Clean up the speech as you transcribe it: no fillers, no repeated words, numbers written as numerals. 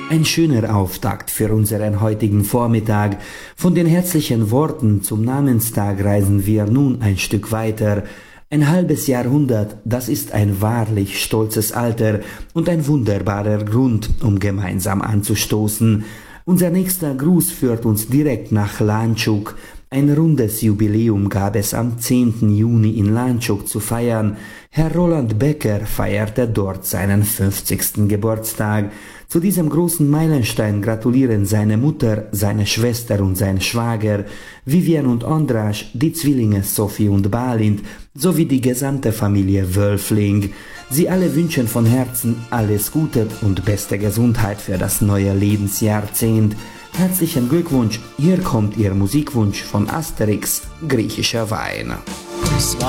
Ein schöner Auftakt für unseren heutigen Vormittag. Von den herzlichen Worten zum Namenstag reisen wir nun ein Stück weiter. Ein halbes Jahrhundert, das ist ein wahrlich stolzes Alter und ein wunderbarer Grund, um gemeinsam anzustoßen. Unser nächster Gruß führt uns direkt nach Landshut. Ein rundes Jubiläum gab es am 10. Juni in Landshut zu feiern. Herr Roland Becker feierte dort seinen 50. Geburtstag. Zu diesem großen Meilenstein gratulieren seine Mutter, seine Schwester und sein Schwager, Vivian und Andras, die Zwillinge Sophie und Balint, sowie die gesamte Familie Wölfling. Sie alle wünschen von Herzen alles Gute und beste Gesundheit für das neue Lebensjahrzehnt. Herzlichen Glückwunsch, hier kommt Ihr Musikwunsch von Asterix, griechischer Wein.